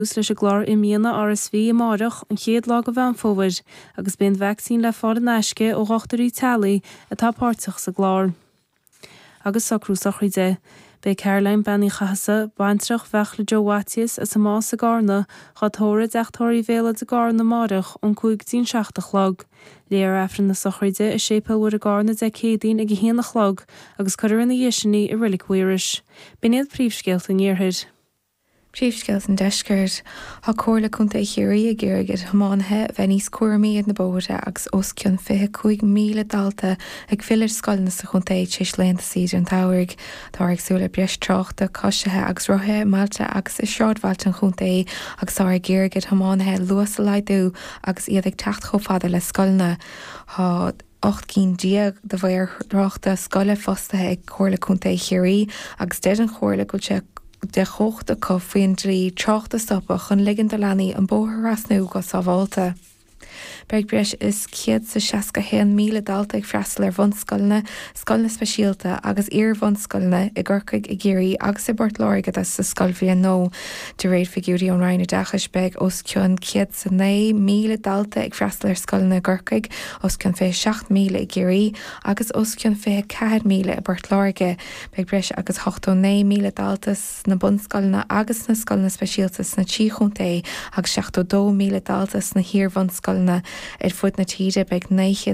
leis a glár I míana RSV I marach an chéad lá go bhean fóhair agus bíon vaccín le fád an eisce ó 8 talaí atá páirteach sa glár. Agus sacrúsach de. Bei Caroline Benny Chahasa, baintrach bheach le Joe Wattius as a más a garna, chatóra deachtóirí véla de garna marach an 15 lag. Léar afran na sochraide a sépelhúir a garna de cédín ag héana lag agus chuir na dhéisinaí I rilik huiris. Bíad príomhscéalt an níorthid. Príomhscéalt an deisceart Tá cóirla chunta chéirí a ggéirgid thomáthe bheith níos cuairmiad na bóide agus os cionn 25,000 dalta ag fillir scoilna sa chunta tríos léanta siad an táhairg tá agsúla breis tráchta cosisithe agus rothe máilte agus is seádhailt an chunta agus tá ggéirgid thomáthe luas a leidú agus iad ag techt chomh fada le scoilna. Tá 8 diaag de bhair ráchta scoile fostathe ag cóirla chunta chéirí agus dead an chóirla go de chocht a cofaoin trí tráchta stoppa chun ligand a leanaí an bóthar rasnú go sábháilta. Beag breis is 161,000 dalta ag freastal ar bhunscoilna, scoilna speisialta agus bhunscoilna I gcorcaig I géirí agus I bort láirgad sa scoilbhíon nó. De réad figiúí an Ryan dachas beag os cionn 109,000 dalta ag freastal ar scoilna gcorcaig, os cionn 6,000 I géirí agus os cionn 4,000 I bort láirge. Beag breis agus 89,000 daltas na bunscoilna agus na scoilna speisialtas na tíchúnta agus 62,000 daltas na bhunscoilna ar fud na tíide beag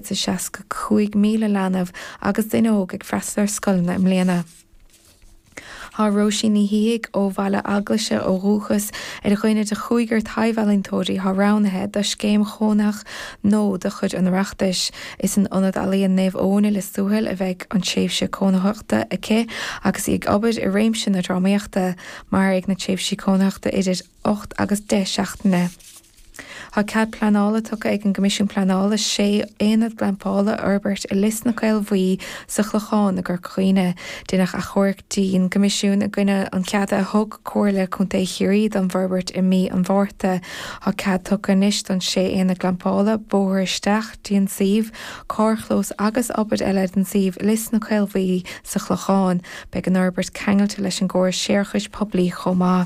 965,000 leanamh agus duine óg ag freastal ar scoilna im léana. Tá Róisín ní hiig ó bhaile aglaise ó rúchas ar a chuine de chuigur taimhheilíntóirí thá ránathe de scéim chónach nó de chud an reachtais is an ionad alíon néamh óna le súhail a bheith an tséimhse cónachta aice agus ag obair I réimse na drámaíochta mar ag na tséimhsí cónachta idir 8 agus 10 seachtaine. Tá cead planála tucha ag an Comisiún Planála sé éad glanpála Herbert I lis na cailmhaí sa chlucháin na gur chuoine duach a chóirtíín Comisiún a gcuine an cead a thug cóirla chunta chéirí don Herbert I mí an bhórta Tá cead tucha níos don sé éad glanpála bóthir isteach díon siomh cárchlós agus obair eile den siomh lis na cailmhaí sa chlucháin beag an Herbert cheangailte leis an gcóir séarchais poblí chomá.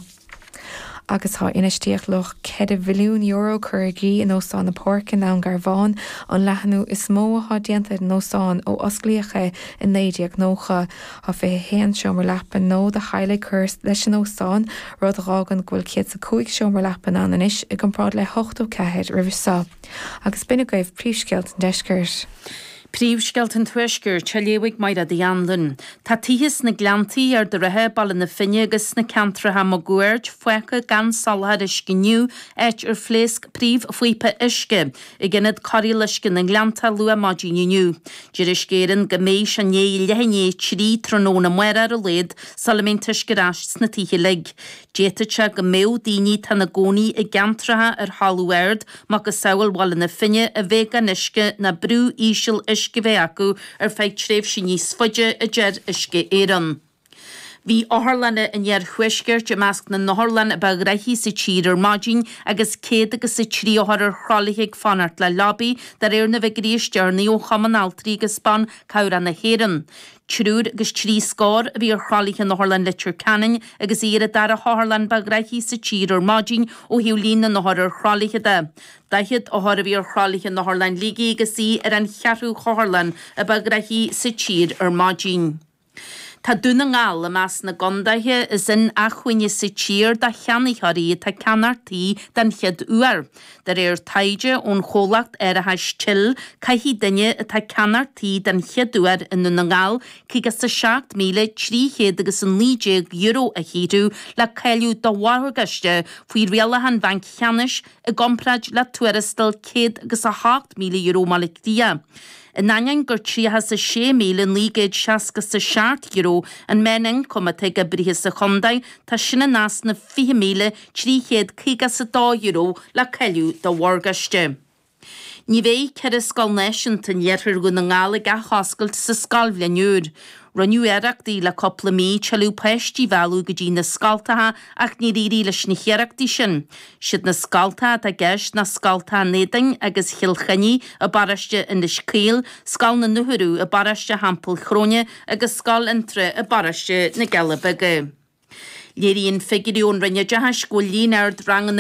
Agus tá inistíocht loch €1 billiún chuirgí in óstán na Pórca ná an Garbháin an leathanú is mó a déanta in óstán ó osclaíocha in néideag nócha a fé héan seomar lepan nó de chaile churs leis an óstán rud arágan ghfuil 5 seomar lepan an inis ag an prád le 8 ceithid rihsá. Agus binne gaibh príomhscéalt an deiscirt. Príomhscéalt an tuaisceir teléigh maid a dhéanlan. Tá tíhis na gleantaí ar de rathe balla na finne agus na cantratha mo gúirt foicha gan salhad isciniú éit ar phléasc príomh fuipa isce I gginnad corí leiscin na gleanta lua mádíniu. Dir iscéireann go mééis an é lehanné trí tróna muire ar a léad salamén tuisceráist na títhe lig. Déitete go méo daoine tá na gcónaí I gantratha ar hallúaird má go saoil bhla na finne a bheith gan isce na brú ísil isce bheith acu ar feidh tréimh sin níos fuide a deir isce éan. Bhí áthlanna in dhear chuisceir de measc na náthlan a bag raithí sa tír ar mádín agus céad agus sa trí áthar ar chrálaigh fanart le labí dar na bheith gríostearnaí ó chamanáltarí agus span cabhra na héan. Trúr agus trí scór a bhí ar chrálaigh an náthlan litir canin agus iad a dar a háthlan bag raithí sa tír ar mádín ó hiúlín na náthar ar chrálaigh de. Daiad áthar a bhí ar chrálaigh an náthlan lígaí agus ar an chearú cháthlan a bag raithí sa tír ar mádín. Tá dúna ngáil a meas na gondaithe is in a chuine sa tír da cheannithaí tá ceannartaí den chead uair. Dar taide ón cholacht ar a haistil caihí duine tá ceannartaí den chead uair in na ngáil chugus sa 7,300 agus an €9 a híú le cailú do bharthgaiste faoi rialahan banc cheannis a gompraid le tuaristal 100 agus a €8,000 malictí. In angen gur tríha sa 6,000 lígéid 60 sa €7 an mening cuma teig a brithe sa chondaig tá sinna nás na 4,350 le cailú do bhargaiste. Ní bhéh ceir a scoil neisiint an dhearthar go na ngála a choscailt sa scailbhleanúr. Raniu eachtaí le coppla mí tealú peistí bhealú go dtí na scaltatha ach ní rií leis na chearachtaí sin. Siad na scaltatha a gceist na scaltatha nédaing agus chilchaní a baraiste in is céal, scal na nuthú a baraiste hampel chróne agus scal intre a baraiste na Gelabige. Léiríonn figurún rinne de scóilín ar rang